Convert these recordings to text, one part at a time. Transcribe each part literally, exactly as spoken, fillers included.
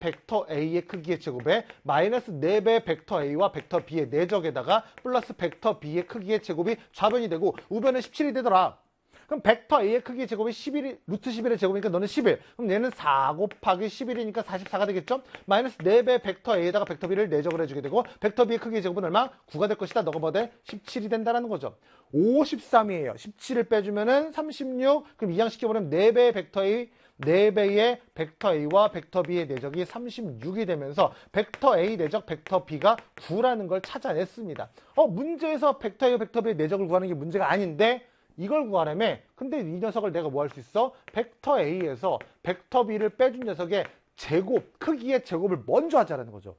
벡터 A의 크기의 제곱에 마이너스 네 배 벡터 A와 벡터 B의 내적에다가 플러스 벡터 B의 크기의 제곱이 좌변이 되고 우변은 십칠이 되더라. 그럼 벡터 A의 크기의 제곱이 십일이, 루트 십일의 제곱이니까 너는 십일. 그럼 얘는 사 곱하기 십일이니까 사십사가 되겠죠? 마이너스 네 배 벡터 A에다가 벡터 B를 내적을 해주게 되고, 벡터 B의 크기의 제곱은 얼마? 구가 될 것이다. 너가 뭐 돼? 십칠이 된다는 거죠. 오십삼이에요. 십칠을 빼주면은 삼십육. 그럼 이항시켜버리면 네 배의 벡터 A, 네 배의 벡터 A와 벡터 B의 내적이 삼십육이 되면서 벡터 A 내적 벡터 B가 구라는 걸 찾아냈습니다. 어, 문제에서 벡터 A와 벡터 B의 내적을 구하는 게 문제가 아닌데, 이걸 구하라며. 근데 이 녀석을 내가 뭐 할 수 있어? 벡터 A에서 벡터 B를 빼준 녀석의 제곱, 크기의 제곱을 먼저 하자라는 거죠.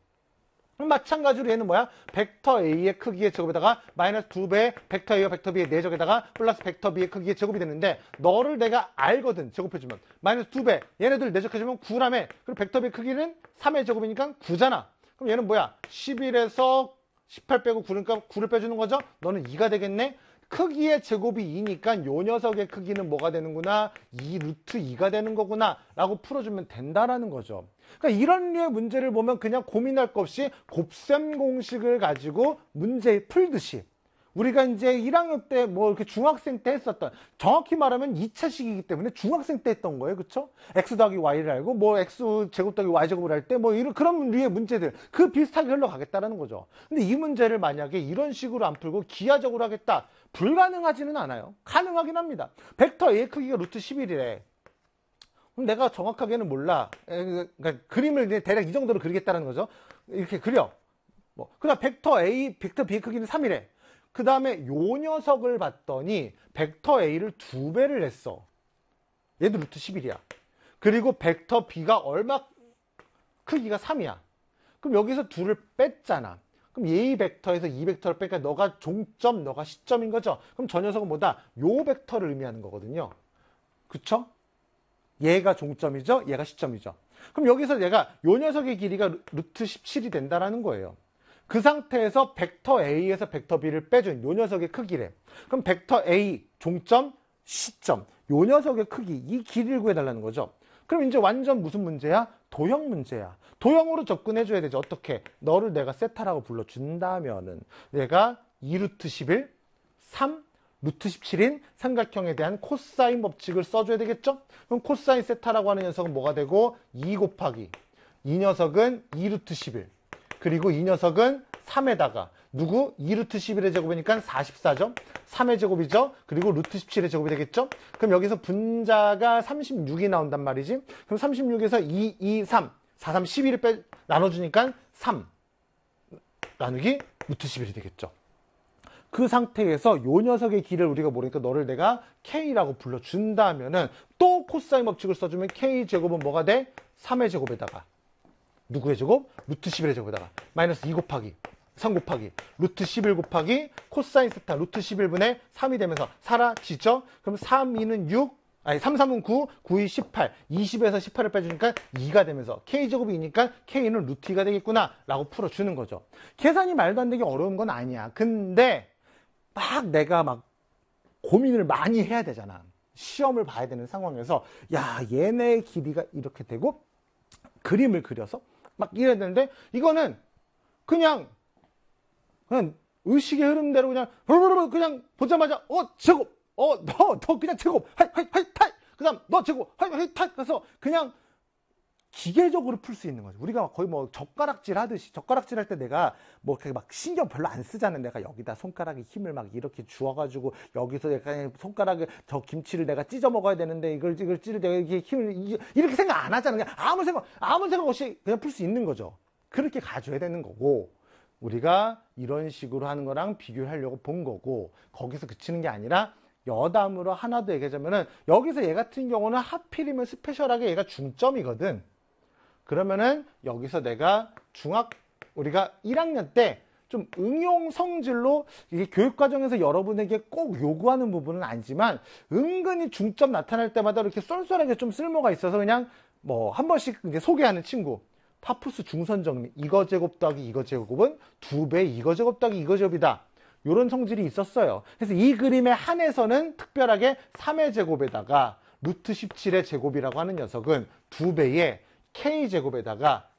마찬가지로 얘는 뭐야? 벡터 A의 크기의 제곱에다가 마이너스 두 배 벡터 A와 벡터 B의 내적에다가 플러스 벡터 B의 크기의 제곱이 되는데, 너를 내가 알거든. 제곱해주면 마이너스 두 배, 얘네들 내적해주면 구라며. 그리고 벡터 B의 크기는 삼의 제곱이니까 구잖아. 그럼 얘는 뭐야? 십일에서 십팔 빼고 구니까 구를 빼주는 거죠? 너는 이가 되겠네? 크기의 제곱이 이니까 요 녀석의 크기는 뭐가 되는구나? 이 루트 이가 되는 거구나 라고 풀어주면 된다라는 거죠. 그러니까 이런 류의 문제를 보면 그냥 고민할 것 없이 곱셈 공식을 가지고 문제 풀듯이, 우리가 이제 일 학년 때 뭐 이렇게 중학생 때 했었던, 정확히 말하면 이 차식이기 때문에 중학생 때 했던 거예요. 그쵸? x 더하기 y를 알고 뭐 x 제곱 더하기 y 제곱을 할 때 뭐 이런 그런 류의 문제들, 그 비슷하게 흘러가겠다라는 거죠. 근데 이 문제를 만약에 이런 식으로 안 풀고 기하적으로 하겠다, 불가능하지는 않아요. 가능하긴 합니다. 벡터 A의 크기가 루트 십일이래. 그럼 내가 정확하게는 몰라. 그러니까 그림을 이제 대략 이 정도로 그리겠다는 거죠. 이렇게 그려. 뭐 그다음 벡터 A, 벡터 B의 크기는 삼이래. 그 다음에 요 녀석을 봤더니 벡터 A를 두 배를 했어. 얘도 루트 십일이야. 그리고 벡터 B가 얼마? 크기가 삼이야. 그럼 여기서 둘을 뺐잖아. 그럼 얘 벡터에서 이 벡터를 빼니까 너가 종점, 너가 시점인 거죠. 그럼 저 녀석은 뭐다? 요 벡터를 의미하는 거거든요. 그쵸? 얘가 종점이죠? 얘가 시점이죠. 그럼 여기서 얘가 요 녀석의 길이가 루트 십칠이 된다라는 거예요. 그 상태에서 벡터 A에서 벡터 B를 빼준 요 녀석의 크기래. 그럼 벡터 A, 종점, 시점, 요 녀석의 크기, 이 길이를 구해달라는 거죠. 그럼 이제 완전 무슨 문제야? 도형 문제야. 도형으로 접근해줘야 되죠. 어떻게? 너를 내가 세타라고 불러준다면은 내가 이 루트 십일, 삼 루트 십칠인 삼각형에 대한 코사인 법칙을 써줘야 되겠죠? 그럼 코사인 세타라고 하는 녀석은 뭐가 되고, 이 곱하기 이 녀석은 이 루트 십일, 그리고 이 녀석은 삼에다가 누구? 이 루트 십일의 제곱이니까 사십사죠. 삼의 제곱이죠. 그리고 루트 십칠의 제곱이 되겠죠. 그럼 여기서 분자가 삼십육이 나온단 말이지. 그럼 삼십육에서 이, 이, 삼, 사, 삼, 십일을 빼, 나눠주니까 삼 나누기 루트 십일이 되겠죠. 그 상태에서 요 녀석의 길을 우리가 모르니까 너를 내가 K라고 불러준다면은 또 코사인 법칙을 써주면 K제곱은 뭐가 돼? 삼의 제곱에다가 누구의 제곱? 루트 십일의 제곱에다가 마이너스 이 곱하기 삼 곱하기 루트 십일 곱하기 코사인 세타 루트 십일분의 삼이 되면서 사라지죠? 그럼 삼, 이는 육, 아니 삼, 삼은 구, 구, 이, 십팔, 이십에서 십팔을 빼주니까 이가 되면서 K제곱이 이니까 K는 루트 이가 되겠구나 라고 풀어주는 거죠. 계산이 말도 안 되게 어려운 건 아니야. 근데 막 내가 막 고민을 많이 해야 되잖아. 시험을 봐야 되는 상황에서 야, 얘네 길이가 이렇게 되고 그림을 그려서 막 이래야 되는데, 이거는 그냥 그냥 의식의 흐름대로 그냥 그냥 보자마자 어 제곱, 어 너 너 그냥 제곱, 하이 하이 하이 타이, 그다음 너 제곱, 하이 하이 타이. 그래서 그냥 기계적으로 풀 수 있는 거죠. 우리가 거의 뭐 젓가락질 하듯이, 젓가락질 할 때 내가 뭐 이렇게 막 신경 별로 안 쓰잖아. 내가 여기다 손가락에 힘을 막 이렇게 주어가지고 여기서 약간 손가락에 저 김치를 내가 찢어 먹어야 되는데 이걸 이걸 찢을 때 이렇게 힘을 이렇게 생각 안 하잖아. 그냥 아무 생각 아무 생각 없이 그냥 풀 수 있는 거죠. 그렇게 가져야 되는 거고, 우리가 이런 식으로 하는 거랑 비교를 하려고 본 거고, 거기서 그치는 게 아니라 여담으로 하나 더 얘기하자면은, 여기서 얘 같은 경우는 하필이면 스페셜하게 얘가 중점이거든. 그러면은 여기서 내가 중학, 우리가 일 학년 때 좀 응용 성질로 이게 교육과정에서 여러분에게 꼭 요구하는 부분은 아니지만 은근히 중점 나타날 때마다 이렇게 쏠쏠하게 좀 쓸모가 있어서 그냥 뭐 한 번씩 이제 소개하는 친구. 파푸스 중선 정리, 이거 제곱 더하기 이거 제곱은 두 배 이거 제곱 더하기 이거 제곱이다. 이런 성질이 있었어요. 그래서 이 그림에 한해서는 특별하게 삼의 제곱에다가 루트 십칠의 제곱이라고 하는 녀석은 두 배의 K제곱에다가